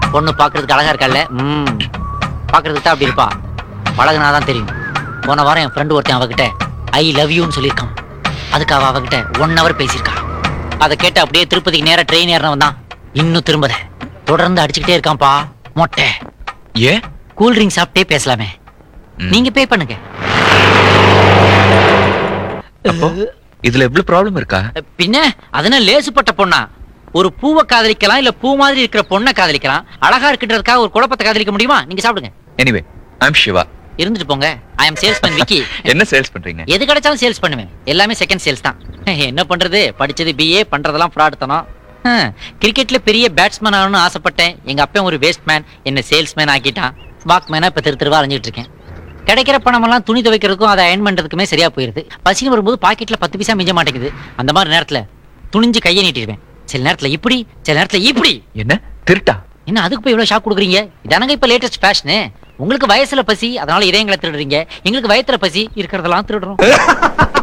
பொண்ணு பாக்குறதுக்கு அழகா இருக்கல்ல? பாக்குறதுக்கு தான் அப்படி இருப்பா. பழகுனாதான் தெரியும். போன வாரம் என் ஃப்ரெண்டு ஒருத்தன் அவகிட்ட ஐ லவ் யூன்னு சொல்லியிருக்கான். அதுக்கு அவகிட்ட 1 hour பேசியிருக்கா. அதை கேட்டு அப்படியே திருப்பதிக்கு நேரா ட்ரெயின் ஏறினவன் தான் இன்னும் திரும்பத தொடர்ந்து அடிச்சுக்கிட்டே இருக்கான்ப்பா. மொட்டை ஏன்? கூல் ட்ரிங்க் சாப்பிட்டே பேசலாமே. நீங்க பே பண்ணுங்க. இதுல எவ்வளவு ப்ராப்ளம் இருக்கா? பின்ன அதனால லேசுப்பட்ட பொண்ணா? ஒரு பூவை காதலிக்கலாம், இல்ல பூ மாதிரி இருக்கிற பொண்ணை காதலிக்கலாம். அழகா இருக்குன்றதுக்காக ஒரு குழப்பத்தை காதலிக்க முடியுமா? நீங்க சாப்பிடுங்க. எனிவே, ஐ அம் சிவா. இருந்துட்டு போங்க. ஐ அம் சேல்ஸ்மேன் விக்கி. என்ன சேல்ஸ் பண்றீங்க? எது கிடைச்சாலும் சேல்ஸ் பண்ணுவேன். எல்லாமே செகண்ட் சேல்ஸ் தான். என்ன பண்றது, படிச்சது பிஏ, பண்றதெல்லாம் ஃப்ராட் தானோ. கிரிக்கெட்ல பெரிய பேட்ஸ்மேன் ஆகணும்னு ஆசைப்பட்டேன். எங்க அப்பா ஒரு வேஸ்ட்மேன், என்ன சேல்ஸ்மேன் ஆக்கிட்டான். வாக்மேனா இப்ப தெருவா அலைஞ்சிட்டு இருக்கேன். கிடைக்கிற பணமெல்லாம் துணி துவைக்கிறதுக்கும் அதை அயன் பண்றதுக்குமே சரியா போயிருது. பசின்னு வரும்போது பாக்கெட்ல 10 பைசா மிஞ்ச மாட்டேங்குது. அந்த மாதிரி நேரத்துல துணிஞ்சு கையை நீட்டிடுவேன். சில நேரத்துல இப்படி, சில நேரத்துல இப்படி. என்ன திருட்டா? என்ன அதுக்கு போய் இவ்வளவு ஷாக் கொடுக்குறீங்க? இதானங்க இப்ப லேட்டஸ்ட் ஃபேஷனு. உங்களுக்கு வயசுல பசி, அதனால இதயங்களை திருடுறீங்க. எங்களுக்கு வயத்துல பசி, இருக்கிறதெல்லாம் திருடுறோம்.